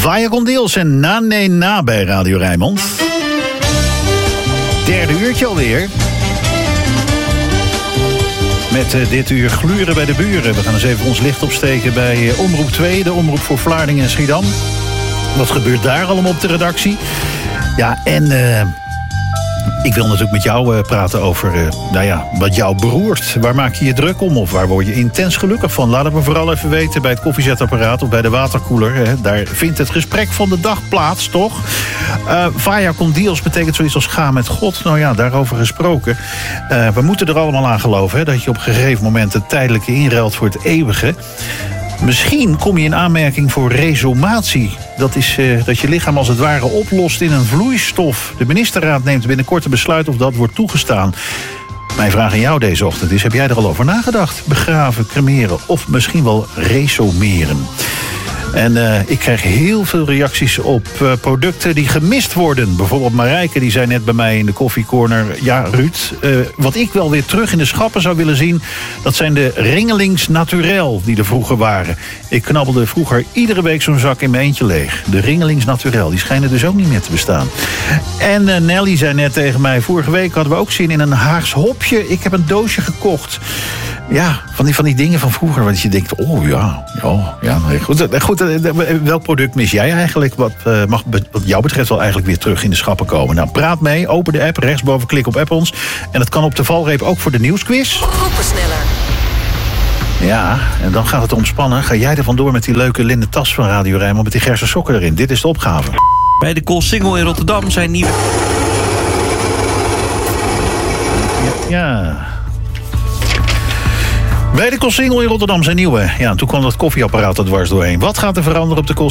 Vaya con Dios en Na Nee Na bij Radio Rijnmond. Derde uurtje alweer. Met dit uur gluren bij de buren. We gaan eens even ons licht opsteken bij Omroep 2, de omroep voor Vlaardingen en Schiedam. Wat gebeurt daar allemaal op de redactie? Ja, en ik wil natuurlijk met jou praten over wat jou beroert. Waar maak je je druk om of waar word je intens gelukkig van? Laat het me vooral even weten bij het koffiezetapparaat of bij de waterkoeler. Hè. Daar vindt het gesprek van de dag plaats, toch? Vaya con Dios betekent zoiets als ga met God. Nou ja, daarover gesproken. We moeten er allemaal aan geloven, hè, dat je op een gegeven moment het tijdelijke inruilt voor het eeuwige. Misschien kom je in aanmerking voor resumatie. Dat is dat je lichaam als het ware oplost in een vloeistof. De ministerraad neemt binnenkort een besluit of dat wordt toegestaan. Mijn vraag aan jou deze ochtend is, heb jij er al over nagedacht? Begraven, cremeren of misschien wel resumeren? En ik krijg heel veel reacties op producten die gemist worden. Bijvoorbeeld Marijke, die zei net bij mij in de koffiecorner... ja, Ruud, wat ik wel weer terug in de schappen zou willen zien... dat zijn de Ringelings Naturel die er vroeger waren. Ik knabbelde vroeger iedere week zo'n zak in mijn eentje leeg. De Ringelings Naturel, die schijnen dus ook niet meer te bestaan. En Nelly zei net tegen mij... vorige week hadden we ook zin in een Haags hopje. Ik heb een doosje gekocht. Ja, van die dingen van vroeger, waar je denkt... nee, goed, welk product mis jij eigenlijk? Wat mag wat jou betreft wel eigenlijk weer terug in de schappen komen? Nou, praat mee, open de app, rechtsboven klik op app ons. En dat kan op de valreep ook voor de nieuwsquiz. Groepensneller. Ja, en dan gaat het ontspannen. Ga jij er vandoor met die leuke linnen tas van Radio Rijnmond... met die gerse sokken erin. Dit is de opgave. Bij de Koolsingel in Rotterdam zijn nieuwe... Ja. Bij de Koolsingel in Rotterdam zijn nieuwe. Ja, toen kwam dat koffieapparaat er dwars doorheen. Wat gaat er veranderen op de